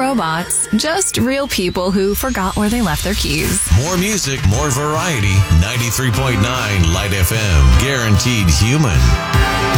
robots, just real people who forgot where they left their keys. More music, more variety. 93.9 Light FM. Guaranteed human.